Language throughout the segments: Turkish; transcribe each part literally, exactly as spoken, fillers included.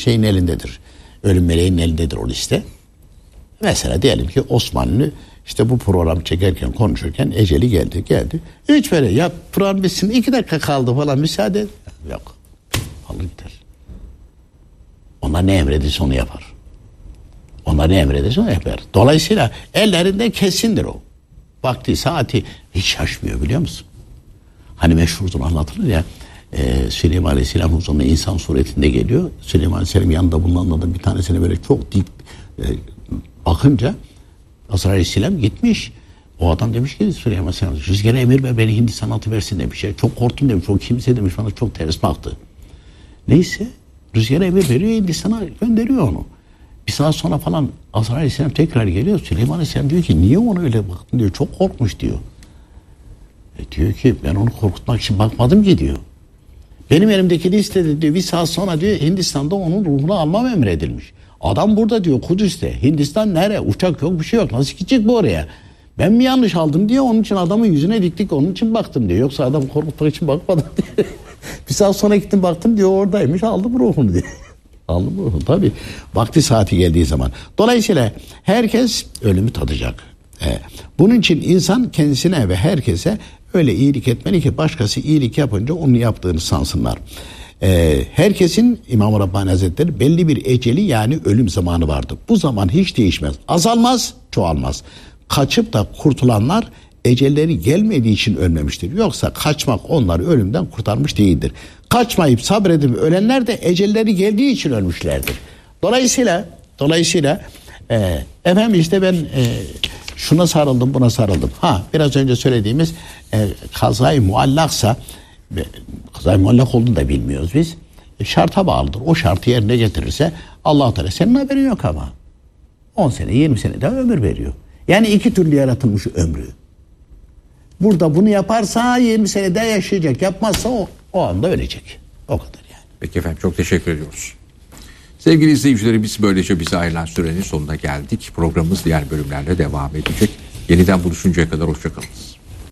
şeyin elindedir. Ölüm meleğinin elindedir o liste. Mesela diyelim ki Osmanlı işte bu program çekerken konuşurken eceli geldi geldi. Hiç böyle ya program bitsin iki dakika kaldı falan müsaade et. Yok. Alır gider. Onlar ne emredilse onu yapar. Onlar ne emredilse onu yapar. Dolayısıyla ellerinde kesindir o. Vakti saati hiç şaşmıyor biliyor musun? Hani meşhurdur anlatılır ya. E, Süleyman Aleyhisselam huzuruna insan suretinde geliyor. Süleyman Aleyhisselam yanında bulunanlardan bir tanesine böyle çok dik e, bakınca Azrail Aleyhisselam gitmiş. O adam demiş ki Süleyman Aleyhisselam rüzgara emir ver beni Hindistan atıversin demiş. Ya. Çok korktum demiş. O kimse demiş bana çok ters baktı. Neyse rüzgara emir veriyor Hindistan'a gönderiyor onu. Bir saat sonra falan Azrail Aleyhisselam tekrar geliyor. Süleyman Aleyhisselam diyor ki niye ona öyle baktın diyor. Çok korkmuş diyor. E diyor ki ben onu korkutmak için bakmadım ki diyor. Benim elimdeki listede diyor bir saat sonra diyor Hindistan'da onun ruhunu almam emredilmiş. Adam burada diyor Kudüs'te. Hindistan nere? Uçak yok bir şey yok. Nasıl gidecek bu oraya? Ben mi yanlış aldım diye onun için adamın yüzüne diktik onun için baktım diyor. Yoksa adam korkutmak için bakmadım diyor. Bir saat sonra gittim baktım diyor oradaymış aldım ruhunu diyor. Aldım ruhunu tabii. Vakti saati geldiği zaman. Dolayısıyla herkes ölümü tadacak. Ee, bunun için insan kendisine ve herkese öyle iyilik etmeli ki başkası iyilik yapınca onun yaptığını sansınlar. Ee, herkesin İmam-ı Rabbani Hazretleri belli bir eceli yani ölüm zamanı vardır. Bu zaman hiç değişmez. Azalmaz, çoğalmaz. Kaçıp da kurtulanlar ecelleri gelmediği için ölmemiştir. Yoksa kaçmak onları ölümden kurtarmış değildir. Kaçmayıp sabredip ölenler de ecelleri geldiği için ölmüşlerdir. Dolayısıyla dolayısıyla e, efendim işte ben e, şuna sarıldım buna sarıldım. Ha biraz önce söylediğimiz e, kazayı muallaksa kazayı muallak olduğunu da bilmiyoruz biz. E, şarta bağlıdır. O şartı yerine getirirse Allah Teala senin haberin yok ama. on sene yirmi sene daha ömür veriyor. Yani iki türlü yaratılmış ömrü. Burada bunu yaparsa yirmi sene daha yaşayacak. Yapmazsa o, o anda ölecek. O kadar yani. Peki efendim çok teşekkür ediyoruz. Sevgili izleyicilerimiz böylece bize ayrılan sürenin sonuna geldik. Programımız diğer bölümlerle devam edecek. Yeniden buluşuncaya kadar hoşçakalınız.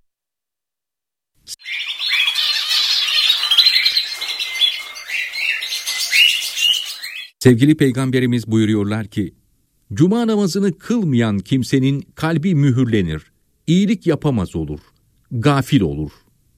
Sevgili Peygamberimiz buyuruyorlar ki, Cuma namazını kılmayan kimsenin kalbi mühürlenir, iyilik yapamaz olur, gafil olur.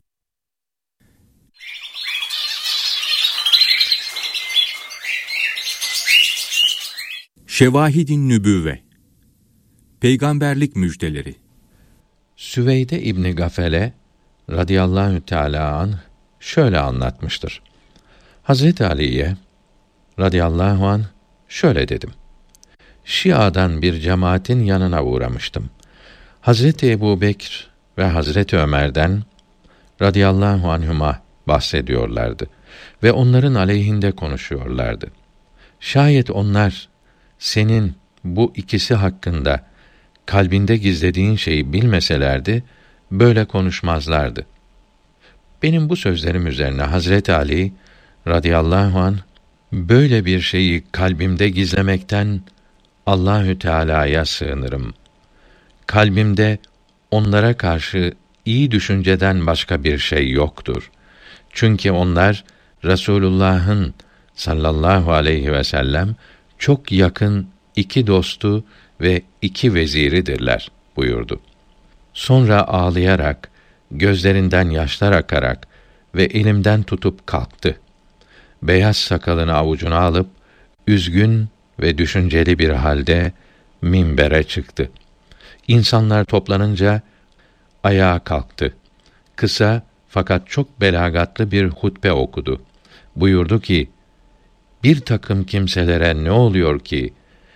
Şevahid-i Nübüvve, Peygamberlik müjdeleri. Süveyde İbni Gafele radıyallahu teâlâ anh şöyle anlatmıştır. Hazreti Ali'ye radıyallahu anh şöyle dedim. Şia'dan bir cemaatin yanına uğramıştım. Hazreti Ebubekir ve Hazreti Ömer'den radıyallahu anhuma bahsediyorlardı ve onların aleyhinde konuşuyorlardı. Şayet onlar senin bu ikisi hakkında kalbinde gizlediğin şeyi bilmeselerdi böyle konuşmazlardı. Benim bu sözlerim üzerine Hazreti Ali radıyallahu anh böyle bir şeyi kalbimde gizlemekten Allahü Teala'ya sığınırım. Kalbimde onlara karşı iyi düşünceden başka bir şey yoktur. Çünkü onlar Resulullah'ın sallallahu aleyhi ve sellem çok yakın iki dostu ve iki veziridirler buyurdu. Sonra ağlayarak, gözlerinden yaşlar akarak ve elimden tutup kalktı. Beyaz sakalını avucuna alıp üzgün ve düşünceli bir halde minbere çıktı. İnsanlar toplanınca ayağa kalktı. Kısa fakat çok belagatlı bir hutbe okudu. Buyurdu ki, bir takım kimselere ne oluyor ki,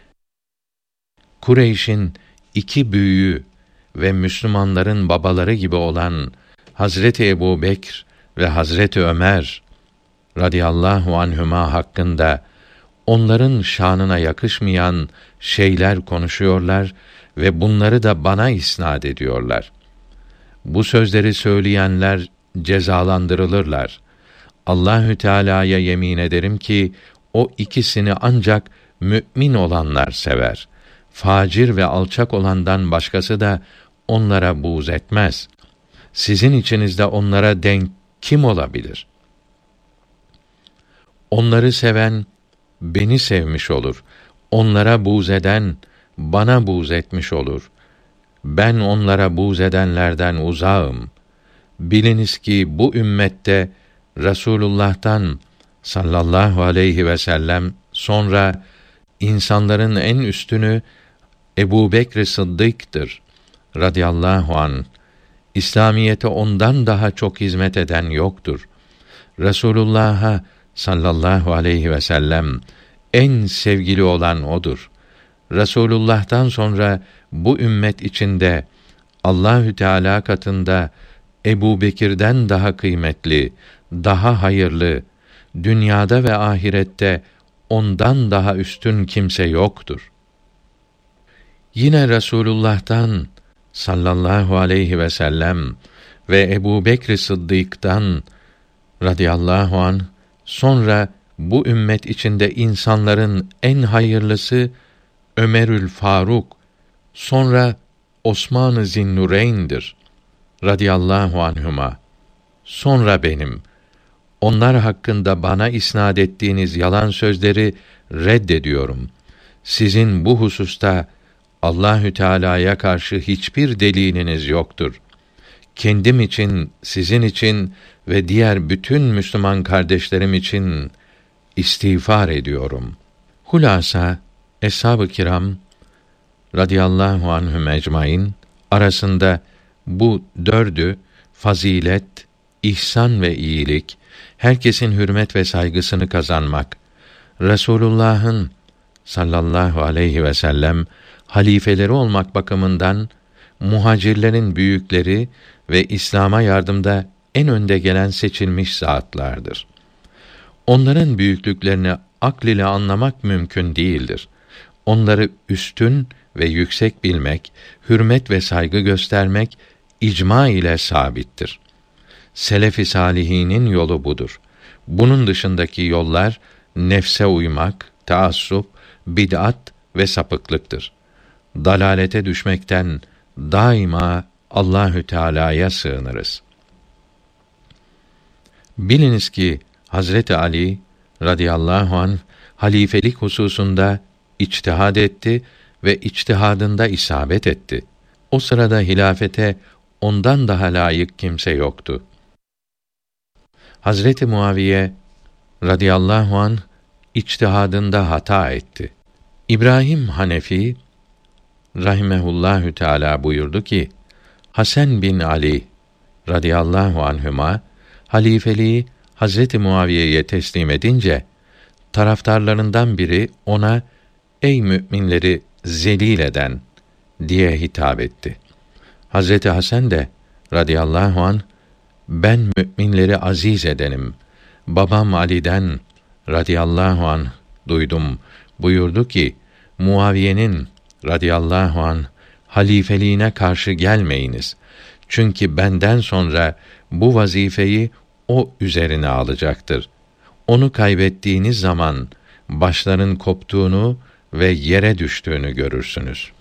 Kureyş'in iki büyüğü ve Müslümanların babaları gibi olan Hazreti Ebubekir ve Hazreti Ömer radıyallahu anhüma hakkında onların şanına yakışmayan şeyler konuşuyorlar ve bunları da bana isnad ediyorlar. Bu sözleri söyleyenler cezalandırılırlar. Allahü Teala'ya yemin ederim ki o ikisini ancak mümin olanlar sever. Facir ve alçak olandan başkası da onlara buğz etmez. Sizin içinizde onlara denk kim olabilir? Onları seven beni sevmiş olur. Onlara buğz eden bana buğz etmiş olur. Ben onlara buğz edenlerden uzağım. Biliniz ki bu ümmette Resulullah'tan sallallahu aleyhi ve sellem sonra insanların en üstünü Ebu Bekr Sıddık'tır radıyallahu an. İslamiyete ondan daha çok hizmet eden yoktur. Resulullah'a sallallahu aleyhi ve sellem en sevgili olan odur. Resulullah'tan sonra bu ümmet içinde Allahü Teala katında Ebu Bekir'den daha kıymetli, daha hayırlı, dünyada ve ahirette ondan daha üstün kimse yoktur. Yine Resulullah'tan sallallahu aleyhi ve sellem ve Ebu Bekr Sıddık'tan radıyallahu an sonra bu ümmet içinde insanların en hayırlısı Ömerül Faruk, sonra Osman-ı Zinnureyn'dir radıyallahu anhuma. Sonra benim. Onlar hakkında bana isnad ettiğiniz yalan sözleri reddediyorum. Sizin bu hususta Allahü Teala'ya karşı hiçbir deliliniz yoktur. Kendim için, sizin için ve diğer bütün Müslüman kardeşlerim için istiğfar ediyorum. Hulasa Eshab-ı Kiram radıyallahu anhum ecmaîn arasında bu dördü fazilet, ihsan ve iyilik, herkesin hürmet ve saygısını kazanmak, Resulullah'ın sallallahu aleyhi ve sellem halifeleri olmak bakımından muhacirlerin büyükleri ve İslam'a yardımda en önde gelen seçilmiş zatlardır. Onların büyüklüklerini akl ile anlamak mümkün değildir. Onları üstün ve yüksek bilmek, hürmet ve saygı göstermek icma ile sabittir. Selef-i sâlihînin yolu budur. Bunun dışındaki yollar nefse uymak, taassup, bid'at ve sapıklıktır. Dalalete düşmekten daima Allahü Teala'ya sığınırız. Biliniz ki Hazreti Ali radıyallahu anh halifelik hususunda içtihad etti ve içtihadında isabet etti. O sırada hilafete ondan daha layık kimse yoktu. Hazreti Muaviye radıyallahu anh içtihadında hata etti. İbrahim Hanefi rahimehullahü teâlâ buyurdu ki, Hasan bin Ali radıyallahu anhüma halifeliği Hazreti Muaviye'ye teslim edince taraftarlarından biri ona ey müminleri zelil eden diye hitap etti. Hazreti Hasan de radıyallahu an ben müminleri aziz edenim. Babam Ali'den radıyallahu an duydum buyurdu ki Muaviye'nin radıyallahu an halifeliğine karşı gelmeyiniz. Çünkü benden sonra bu vazifeyi o üzerine alacaktır. Onu kaybettiğiniz zaman başların koptuğunu ve yere düştüğünü görürsünüz.